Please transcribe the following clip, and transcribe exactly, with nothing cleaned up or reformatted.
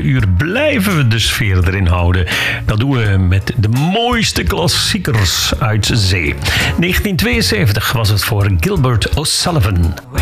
uur blijven we de sfeer erin houden. Dat doen we met de mooiste klassiekers uit zee. negentien tweeënzeventig was het voor Gilbert O'Sullivan.